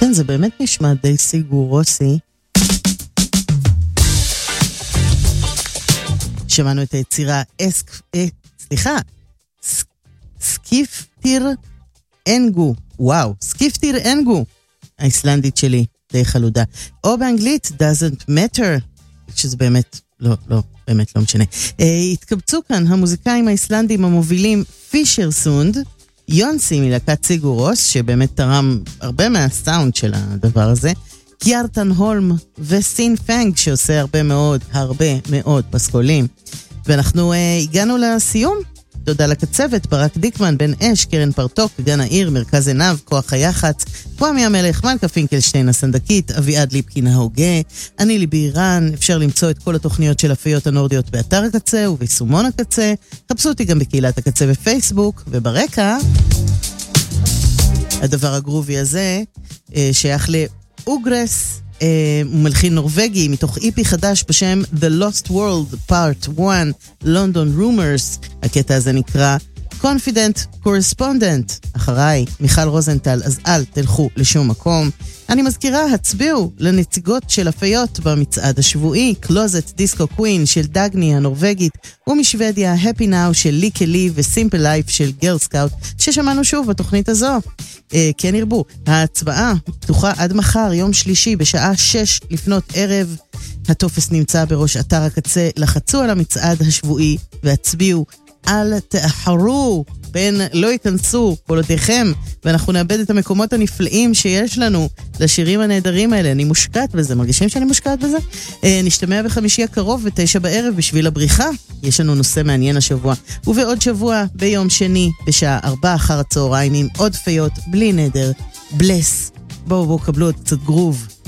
כן, זה באמת נשמע די סיגו רוסי. שמענו את היצירה סקיפטיר אנגו. וואו, סקיפטיר אנגו. האיסלנדית שלי, די חלודה. או באנגלית, doesn't matter, שזה באמת, באמת לא משנה. התקבצו כאן המוזיקאים האיסלנדים המובילים פישר סונד, יונסי מלהקת סיגו רוס, שבאמת תרם הרבה מהסאונד של הדבר הזה, קיארטן הולם וסין פנג, שעושה הרבה מאוד פסקולים. ואנחנו הגענו לסיום. תודה לקצבת, ברק דיקמן, בן אש, קרן פרטוק, גן העיר, מרכז עיניו, כוח היחץ, פועמי המלך, מלכה פינקלשטיין הסנדקית, אביעד ליפקין ההוגה, אני ליבי אירן. אפשר למצוא את כל התוכניות של הפיות הנורדיות באתר הקצה וביישומון הקצה. חפשו אותי גם בקהילת הקצה בפייסבוק, וברקע הדבר הגרובי הזה שייך לאוגרס, הוא מלחין נורווגי מתוך איפי חדש בשם The Lost World Part 1 London Rumors. הקטע הזה נקרא Confident Correspondent. אחריי מיכל רוזנטל, אז אל תלכו לשום מקום. אני מזכירה, הצביעו לנציגות של הפיות במצעד השבועי, Closet Disco Queen של דגני הנורווגית, ומשוודיה Happy Now של ליקה לי וסימפל לייף של גרל סקאוט, ששמענו שוב בתוכנית הזו. כן ירבו, ההצבעה פתוחה עד מחר, יום שלישי, בשעה 6 לפנות ערב. הטופס נמצא בראש אתר הקצה. לחצו על המצעד השבועי והצביעו. אל תאחרו, בין לא ייכנסו קולותיכם, ואנחנו נאבד את המקומות הנפלאים שיש לנו לשירים הנהדרים האלה. אני מושקעת בזה, מרגישים שאני מושקעת בזה? נשתמע בחמישי הקרוב ב9 בערב בשביל הבריחה. יש לנו נושא מעניין השבוע, ובעוד שבוע ביום שני בשעה 4 אחר הצהריים עם עוד פיות בלי נדר. בלס, בואו קבלו עוד קצת גרוב.